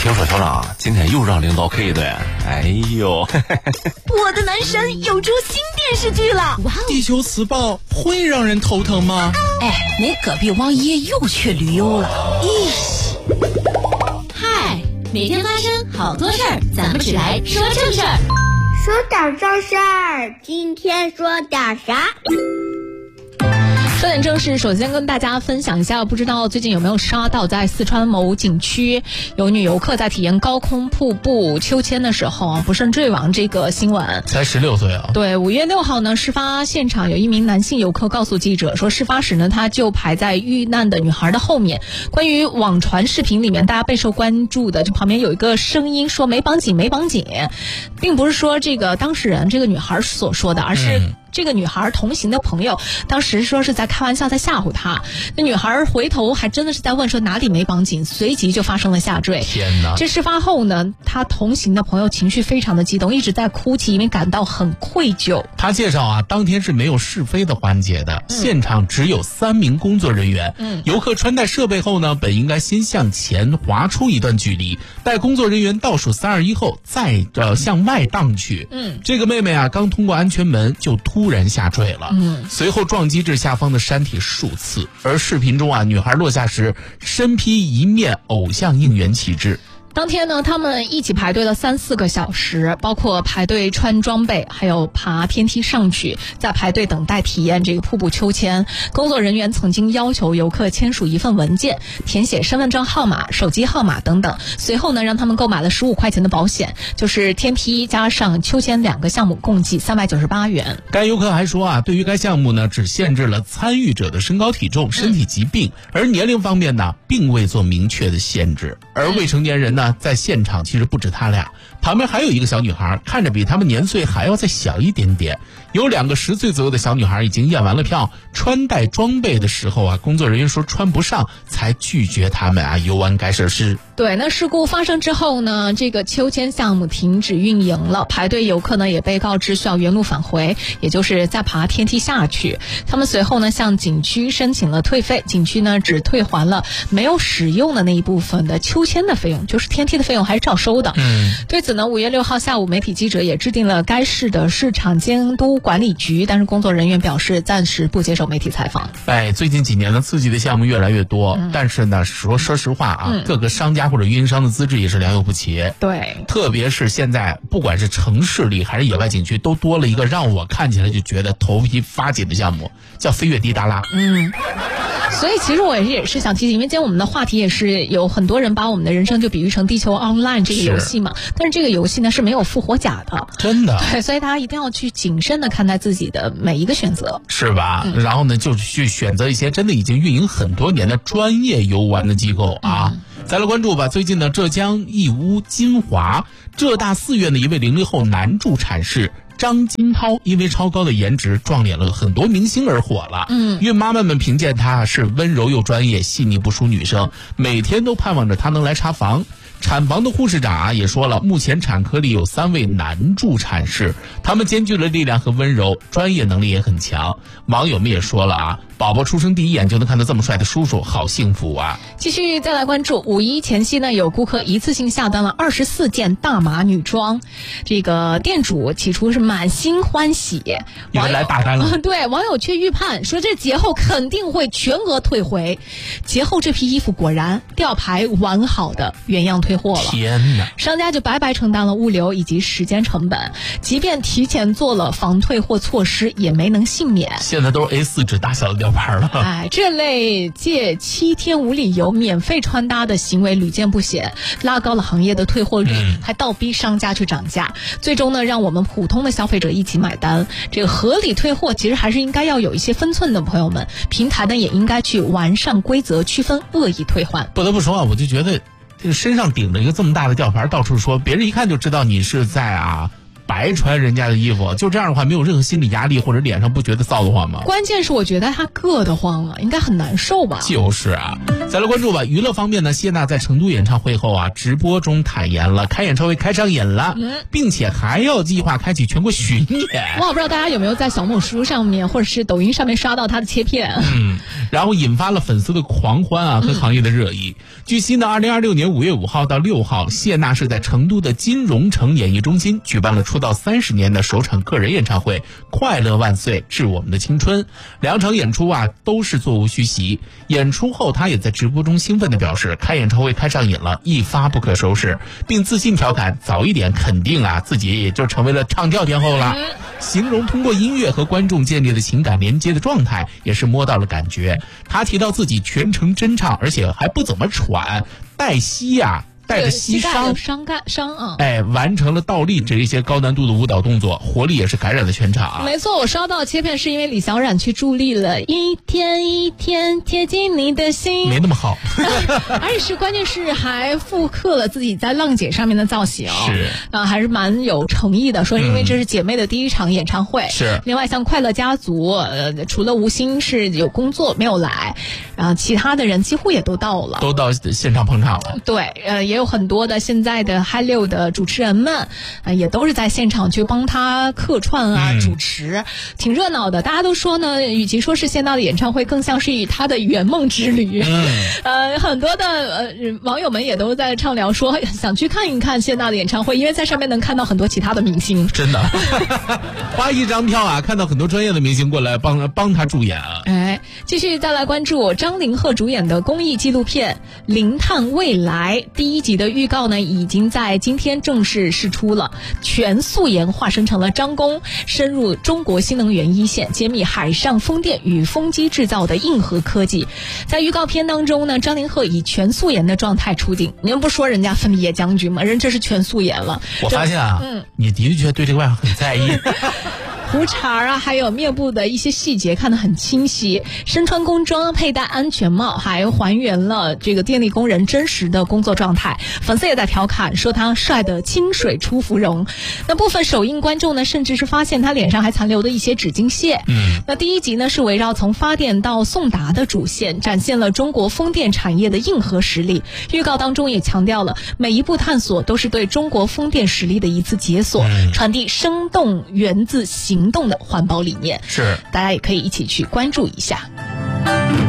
听说校长今天又让领导 K 的，哎呦！ 我的男神有出新电视剧了！哇哦！ 地球磁暴会让人头疼吗？ 哎，你隔壁王爷又去旅游了。 嗨，每天发生好多事儿，咱们只来说正事儿。 说点正事儿，今天说点啥？ 说点正事，首先跟大家分享一下，不知道最近有没有刷到，在四川某景区有女游客在体验高空瀑布秋千的时候不慎坠亡这个新闻。 才16岁啊！ 对，5月6号呢，事发现场有一名男性游客告诉记者说，事发时呢，他就排在遇难的女孩的后面。关于网传视频里面大家备受关注的，这旁边有一个声音说没绑紧，并不是说这个当事人这个女孩所说的，而是这个女孩同行的朋友当时说是在开玩笑，在吓唬她。那女孩回头还真的是在问说哪里没绑紧，随即就发生了下坠。 天哪！ 这事发后呢，她同行的朋友情绪非常的激动，一直在哭泣，因为感到很愧疚。 他介绍啊，当天是没有试飞的环节的，现场只有3名工作人员。游客穿戴设备后呢，本应该先向前滑出一段距离，待工作人员倒数3、2、1后再向外荡去。这个妹妹啊，刚通过安全门就突然下坠了，随后撞击至下方的山体数次。而视频中啊，女孩落下时身披一面偶像应援旗帜。 当天呢，他们一起排队了3、4个小时，包括排队穿装备，还有爬天梯上去，在排队等待体验这个瀑布秋千。工作人员曾经要求游客签署一份文件，填写身份证号码、手机号码等等。随后呢，让他们购买了15块钱的保险，就是天梯加上秋千2个项目，共计398元。 该游客还说啊，对于该项目呢，只限制了参与者的身高体重、身体疾病，而年龄方面呢，并未做明确的限制。而未成年人呢，在现场其实不止他俩，旁边还有一个小女孩，看着比他们年岁还要再小一点点。有2个10岁左右的小女孩已经验完了票，穿戴装备的时候啊，工作人员说穿不上，才拒绝他们啊游玩该设施。 对，那事故发生之后呢，这个秋千项目停止运营了，排队游客呢也被告知需要原路返回，也就是再爬天梯下去。他们随后呢向景区申请了退费，景区呢只退还了没有使用的那一部分的秋千的费用，就是天梯的费用还是照收的。对此呢，5月6号下午，媒体记者也致电了该市的市场监督管理局，但是工作人员表示暂时不接受媒体采访。 最近几年呢，刺激的项目越来越多，但是呢，说实话啊，各个商家或者运营商的资质也是良莠不齐。 对， 特别是现在，不管是城市里还是野外景区，都多了一个让我看起来就觉得头皮发紧的项目，叫飞跃迪达拉。 所以其实我也是想提醒，因为今天我们的话题也是有很多人把我们的人生就比喻成地球 online 这个游戏嘛，但是这个游戏呢是没有复活甲的， 真的。 对，所以大家一定要去谨慎的看待自己的每一个选择， 是吧？然后呢，就去选择一些真的已经运营很多年的专业游玩的机构啊。再来关注吧，最近呢，浙江义乌金华浙大4院的一位00后男助产士张金涛，因为超高的颜值撞脸了很多明星而火了。孕妈妈们评价她是温柔又专业，细腻不输女生，每天都盼望着她能来查房。产房的护士长啊也说了，目前产科里有3位男助产士，他们兼具了力量和温柔，专业能力也很强。网友们也说了啊，宝宝出生第一眼就能看到这么帅的叔叔，好幸福啊！ 继续再来关注5·1前夕呢，有顾客一次性下单了24件大码女装，这个店主起初是满心欢喜， 因为来大单了。 对，网友却预判说这节后肯定会全额退回。节后这批衣服果然吊牌完好的原样退货了， 天哪！ 商家就白白承担了物流以及时间成本，即便提前做了防退货措施，也没能幸免。 现在都是 A4 纸大小的吊牌了。 这类借7天无理由免费穿搭的行为屡见不鲜，拉高了行业的退货率，还倒逼商家去涨价，最终呢，让我们普通的消费者一起买单。这个合理退货其实还是应该要有一些分寸的，朋友们，平台呢也应该去完善规则，区分恶意退换。 不得不说啊，我就觉得这个身上顶着一个这么大的吊牌，到处说，别人一看就知道你是在白还穿人家的衣服，就这样的话没有任何心理压力或者脸上不觉得臊得慌吗？ 关键是我觉得他硌得慌啊，应该很难受吧？ 就是啊。再来关注吧，娱乐方面呢，谢娜在成都演唱会后啊，直播中坦言了开演唱会开上瘾了，并且还要计划开启全国巡演。 哇，不知道大家有没有在小红书上面或者是抖音上面刷到他的切片？ 然后引发了粉丝的狂欢啊和行业的热议。据悉呢，2026年5月5号到6号，谢娜是在成都的金融城演艺中心举办了出道30年的首场个人演唱会《快乐万岁，致我们的青春》。2场演出啊都是座无虚席。演出后，他也在直播中兴奋地表示，开演唱会开上瘾了，一发不可收拾，并自信调侃早一点肯定啊自己也就成为了唱跳天后了。形容通过音乐和观众建立的情感连接的状态也是摸到了感觉。他提到自己全程真唱，而且还不怎么喘，带着膝伤啊，完成了倒立这一些高难度的舞蹈动作，活力也是感染了全场啊。 没错，我刷到切片是因为李小冉去助力了，一天一天贴近你的心， 没那么好， 而且是关键是还复刻了自己在浪姐上面的造型， 是还是蛮有诚意的。说因为这是姐妹的第一场演唱会， 是。 另外像快乐家族，除了吴昕是有工作没有来，然后其他的人几乎也都到了， 都到现场捧场了。 对，也有很多的现在的嗨六的主持人们，也都是在现场去帮他客串啊，主持，挺热闹的。大家都说呢，与其说是谢娜的演唱会，更像是他的圆梦之旅。很多的网友们也都在畅聊说，想去看一看谢娜的演唱会，因为在上面能看到很多其他的明星。 真的，花一张票啊，看到很多专业的明星过来帮他助演啊。 继续再来关注张凌赫主演的公益纪录片《零碳未来》第1集的预告呢，已经在今天正式释出了。全素颜化身成了张工，深入中国新能源一线，揭秘海上风电与风机制造的硬核科技。在预告片当中呢，张凌赫以全素颜的状态出镜。您不说人家分别将军吗？人这是全素颜了。 我发现啊，你的确对这个外号很在意。 胡茬啊，还有面部的一些细节看得很清晰，身穿工装，佩戴安全帽，还还原了这个电力工人真实的工作状态。粉丝也在调侃说他帅得清水出芙蓉。那部分首映观众呢，甚至是发现他脸上还残留的一些纸巾屑。那第1集呢，是围绕从发电到送达的主线，展现了中国风电产业的硬核实力。预告当中也强调了每一步探索都是对中国风电实力的一次解锁，传递生动源自行动的环保理念。 是， 大家也可以一起去关注一下。